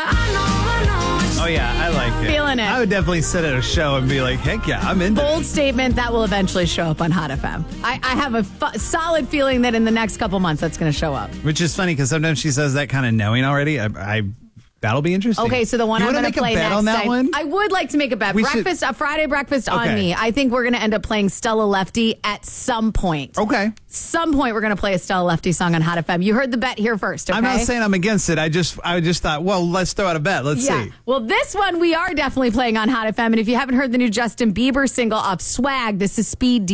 Oh, yeah, I like it. Feeling it. I would definitely sit at a show and be like, heck yeah, I'm into Bold it. statement that will eventually show up on Hot FM. I have a solid feeling that in the next couple months that's going to show up. Which is funny because sometimes she says that kind of knowing already. That'll be interesting. Okay, so the one you I'm wanna going to play make a bet next. on that one? I would like to make a bet. A Friday breakfast on Okay. me. I think we're going to end up playing Stella Lefty at some point. Okay. Some point we're going to play a Stella Lefty song on Hot FM. You heard the bet here first, okay? I'm not saying I'm against it. I just thought, well, let's throw out a bet. Let's see. Well, this one we are definitely playing on Hot FM. And if you haven't heard the new Justin Bieber single off Swag, this is Speed